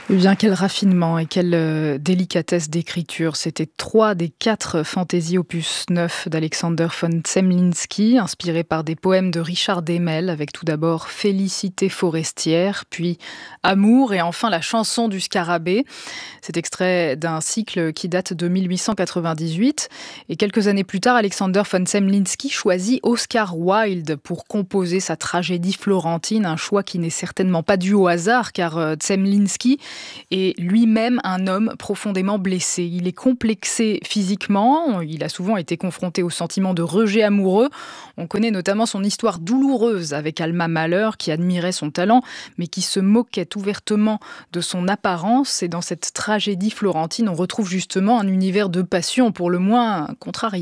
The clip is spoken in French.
Eh bien, quel raffinement et quelle délicatesse d'écriture. C'était 3 des 4 fantaisies opus 9 d'Alexander von Zemlinsky, inspirées par des poèmes de Richard Demel, avec tout d'abord Félicité forestière, puis Amour et enfin la chanson du scarabée. C'est extrait d'un cycle qui date de 1898. Et quelques années plus tard, Alexander von Zemlinsky choisit Oscar Wilde pour composer sa tragédie florentine, un choix qui n'est certainement pas dû au hasard, car Zemlinsky est lui-même un homme profondément blessé. Il est complexé physiquement, il a souvent été confronté au sentiment de rejet amoureux. On connaît notamment son histoire douloureuse avec Alma Mahler, qui admirait son talent, mais qui se moquait ouvertement de son apparence. Et dans cette tragédie florentine, on retrouve justement un univers de passion, pour le moins contrarié.